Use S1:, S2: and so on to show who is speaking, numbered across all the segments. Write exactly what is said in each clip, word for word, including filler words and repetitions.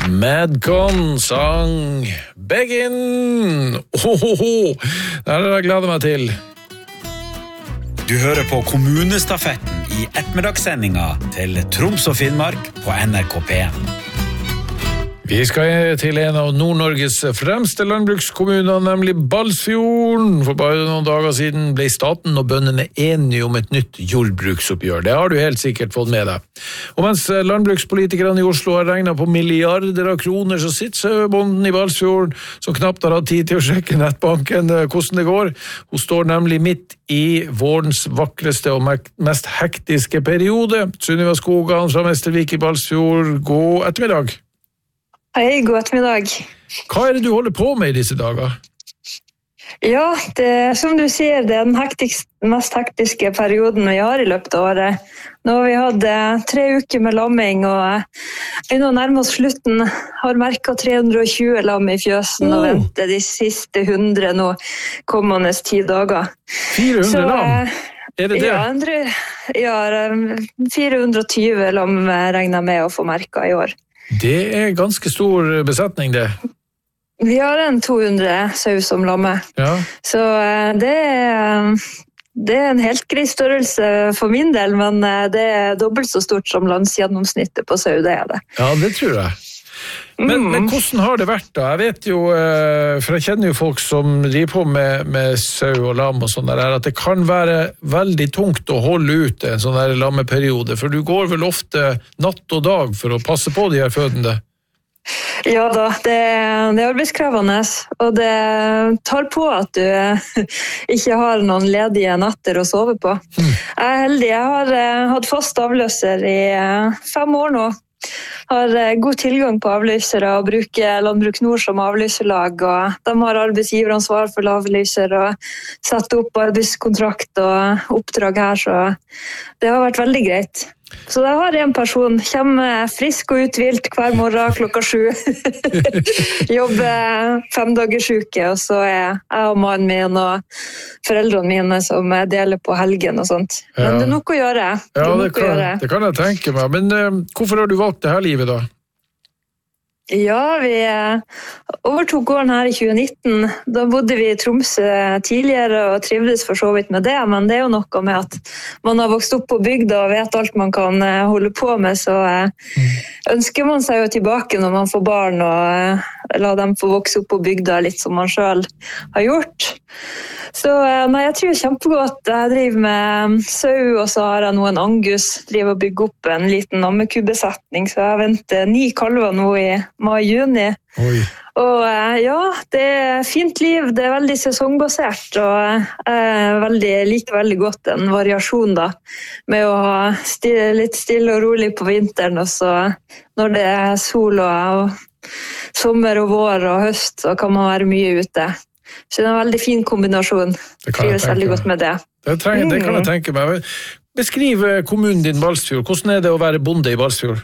S1: Madcon sang Begin. Ohoho, det er det jeg gleder meg til.
S2: Du hører på kommunestafetten i ettermiddagssendinga til Troms og Finnmark på N R K P en.
S1: Vi skal til en av Nord-Norges fremste landbrukskommuner, nemlig Balsfjorden. For bare noen dager siden ble staten og bøndene enige om et nytt jordbruksoppgjør. Det har du helt sikkert fått med deg. Og mens landbrukspolitikerne i Oslo har regnet på milliarder av kroner, så sitter sauebonden i Balsfjorden, som knapt har hatt tid til å sjekke nettbanken hvordan det går. Hun står nemlig midt i vårens vakreste og mest hektiske periode. Sunniva Skogan fra Mestervik i Balsfjord, god ettermiddag.
S3: Hei, god ettermiddag.
S1: Hva er det du holder på med i disse dager?
S3: Ja, det er som du sier, det er den hektiske, mest hektiske perioden vi har i løpet av året. Nå har vi hatt tre uker med lamming, og vi nå nærmer oss slutten. Har merket tre hundre og tjue lam i fjøsen, oh. Og venter de siste hundre nå kommende ti dager.
S1: fire hundre
S3: Så,
S1: lam? Er det det?
S3: Ja, andre, ja, fire hundre og tjue lam regner jeg med å få merket i år.
S1: Det er ganske stor besetning, det.
S3: Vi har en to hundre sau som lammer.
S1: Ja.
S3: Så det er, det er en helt grei størrelse for min del, men det er dobbelt så stort som landsgjennomsnittet på sau, det er det.
S1: Ja, det tror jeg. Men, mm. men hvordan har det vært da? Jeg vet jo, for jeg kjenner jo folk som driver på med, med sau og lam og sånn der, at det kan være veldig tungt å holde ut en sånn der lammeperiode, for du går vel ofte natt og dag for å passe på de her fødende?
S3: Ja da, det, det er arbeidskrevende, og det tar på at du ikke har noen ledige natter å sove på. Mm. Jeg er heldig, jeg har hatt fast avløser i fem år nå. Har god tilgang på avlysere og bruker Landbruk Nord som avlyserlag, og de har arbeidsgiveransvar for avlyser og setter opp arbeidskontrakt og oppdrag her, så det har vært veldig greit. Så jeg har en person, kommer frisk og uthvilt hver morgen klokka sju, jobber fem dagers uke, og så er jeg og mannen min og foreldrene mine som deler på helgen og sånt. Men ja. Det er nok å gjøre. Det,
S1: ja,
S3: det,
S1: det, kan,
S3: gjøre.
S1: det kan jeg tenke meg. Men uh, hvorfor har du valgt det her livet da?
S3: Ja, vi overtok gården her i tjue nitten. Da bodde vi i Tromsø tidligere og trivdes for så vidt med det, men det er jo noe med at man har vokst opp på bygda og vet alt man kan holde på med, så ønsker man seg jo tilbake når man får barn og la dem få vokse opp på bygda litt som man selv har gjort. Så nei, jeg tror kjempegodt. Jeg driver med sau, og så har jeg nå en angus, driver og bygger opp en liten ammekubesetning, så jeg venter ni kalver nå i mai-juni.
S1: Oi.
S3: Og ja, det er fint liv, det er veldig sesongbasert, og jeg veldig, liker veldig godt en variasjon da, med å ha stille, litt stille og rolig på vinteren, og så når det er sol og, og sommer og vår og høst, så kan man være mye ute. Så det er en veldig fin kombinasjon. Jeg trives veldig godt med det.
S1: Det, trenger, det kan jeg tenke meg. Beskriv kommunen din Balsfjord. Hvordan er det å være bonde i Balsfjord?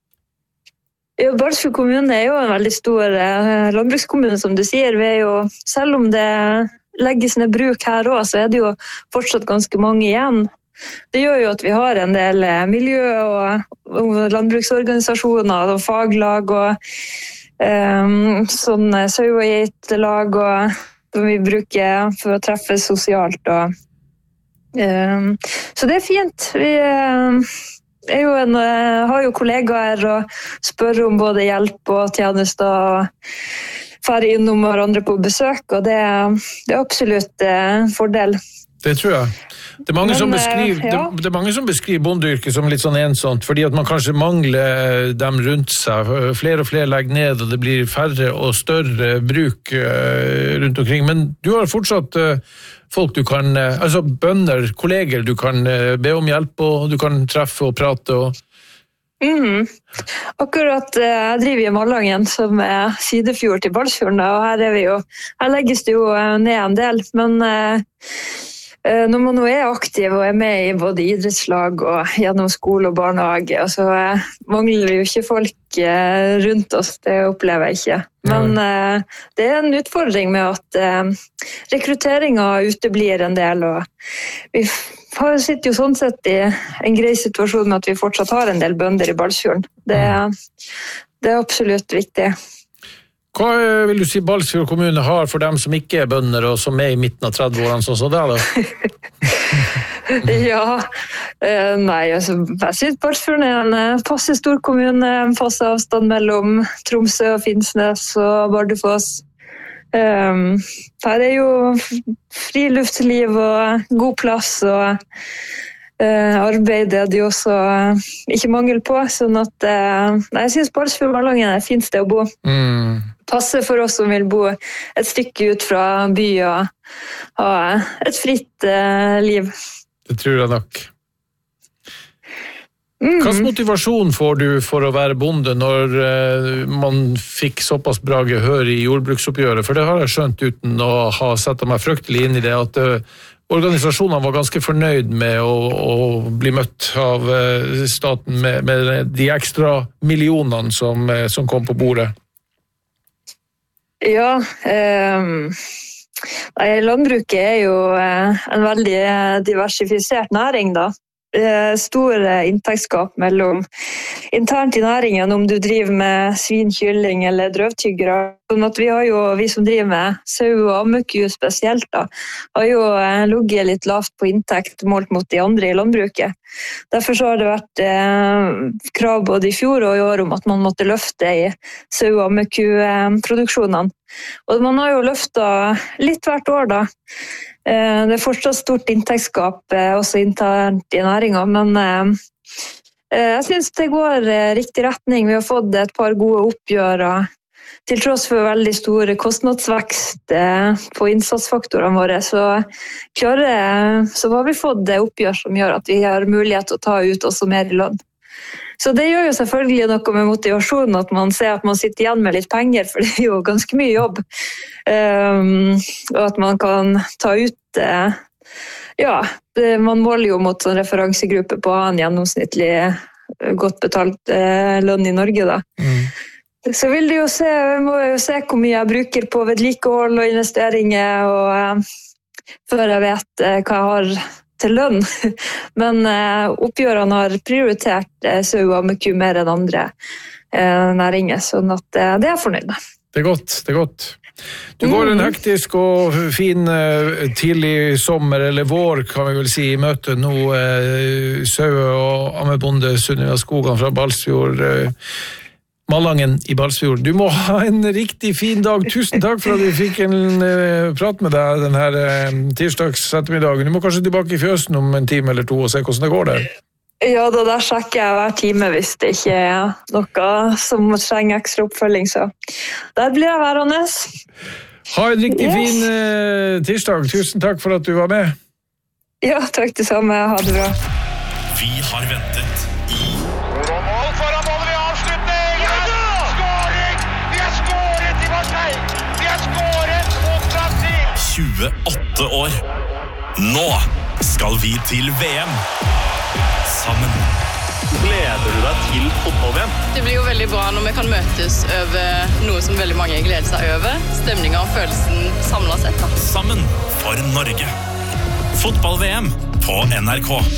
S3: Ja, Balsfjord kommune er jo en veldig stor eh, landbrukskommune, som du sier. Vi er jo, selv om det legges ned bruk her også, så er det jo fortsatt ganske mange igjen. Det gjør jo at vi har en del miljø- og, og landbruksorganisasjoner og faglag og Um, sånn sau- og geitelag og som vi bruker for å treffes sosialt og, um, så det er fint. Vi um, er jo en, uh, har jo kollegaer og spør om både hjelp og tjenester og fære innom hverandre på besøk, og det, det er absolutt uh, en fordel.
S1: Det tror jeg. Det er mange, Men, som, beskriver, ja. det, det er mange som beskriver bondeyrket som litt sånn ensomt, fordi at man kanskje mangler dem rundt seg. Flere og flere legger ned, og det blir færre og større bruk rundt omkring. Men du har fortsatt folk du kan, altså bønder, kolleger du kan be om hjelp, og du kan treffe og prate. Og...
S3: Mm. Akkurat jeg driver i Malangen, som er sidefjord til Balsfjorden, og her, er vi jo, her legges det jo ned en del, men... Når man nå er aktiv og er med i både idrettslag og gjennom skole og barnehage, så mangler det jo ikke folk rundt oss, det opplever jeg ikke. Men det er en utfordring med at rekrutteringen uteblir en del, og vi sitter jo sånn sett i en grei situasjon med at vi fortsatt har en del bønder i Balsfjorden. Det, det er absolutt viktig.
S1: Hva vil du si Balsfjord kommune har for dem som ikke er bønder og som er i midten av tretti-årene sånn som det da?
S3: Ja, eh, nei, altså, jeg synes Balsfjord er en passe stor kommune, en passe avstand mellom Tromsø og Finnsnes og Bardufoss. Um, her er jo friluftsliv og god plass og uh, arbeid er det jo også uh, ikke mangel på, sånn at uh, nei, jeg synes Balsfjord-Malangen er et fint sted å bo. Mm. Passer for oss som vil bo et stykke ut fra by og ha et fritt uh, liv.
S1: Det tror jeg nok. Mm. Hvilken motivasjon får du for å være bonde når uh, man fikk såpass bra gehør i jordbruksoppgjøret? For det har jeg skjønt uten å ha sett meg fryktelig inn i det, at uh, organisasjonene var ganske fornøyd med å, å bli møtt av uh, staten med, med de ekstra millionene som, uh, som kom på bordet.
S3: Ja, um, landbruket er jo uh, en veldig diversifisert næring da. Stor inntektsgap mellom internt i næringen om du driver med svin, kylling eller drøvtyggere. Sånn at vi har jo, vi som driver med sau og ammeku spesielt da, har jo ligget litt lavt på inntekt målt mot de andre i landbruket. Derfor så har det vært eh, krav både i fjor og i år om at man måtte løfte i sau- og ammeku-produksjonene. Og man har jo løftet litt hvert år da. Det er fortsatt stort inntektsgap også internt i næringen, men jeg synes det går riktig retning. Vi har fått et par gode oppgjør, til tross for veldig stor kostnadsvekst på innsatsfaktorene våre, så, klarer, så har vi fått oppgjør som gjør at vi har mulighet til å ta ut også mer i lønn. Så det gjør jo selvfølgelig noe med motivasjonen at man ser at man sitter igjen med litt penger, for det er jo ganske mye jobb. Um, og at man kan ta ut, uh, ja, det, man måler jo mot en referansegruppe på en gjennomsnittlig godt betalt uh, lønn i Norge da. Mm. Så vil det jo se, må jeg jo se hvor mye jeg bruker på vedlikehold og investeringer, og, uh, før jeg vet uh, hva jeg har til lønn, men uh, oppgjørene har prioritert uh, sau og ammeku mer enn andre uh, næringer, sånn at uh, det er jeg fornøyd med.
S1: Det er godt, det er godt. Du går en hektisk og fin uh, tidlig sommer eller vår, kan vi vel si, i møte nå uh, sau og ammebonde Sunniva Skogan fra Balsfjord, uh, Malangen i Balsfjord. Du må ha en riktig fin dag. Tusen takk for at vi fikk en uh, prat med deg denne uh, tirsdags ettermiddagen. Du må kanskje tilbake i fjøsen om en time eller to og se hvordan det går der.
S3: Ja, da der sjekker jeg hver time hvis det ikke er noe som trenger ekstra oppfølging, så der blir jeg værende.
S1: Ha en riktig yes. fin uh, tirsdag. Tusen takk for at du var med.
S3: Ja, takk det samme. Ha det bra.
S4: Vi har ventet i tjueåtte år. Nå skal vi til V M sammen.
S5: Gleder du deg til fotball-V M?
S6: Det blir jo veldig bra når vi kan møtes over noe som veldig mange gleder seg over. Stemningen og følelsen samlet sett. Da.
S4: Sammen for Norge. Fotball-V M på N R K.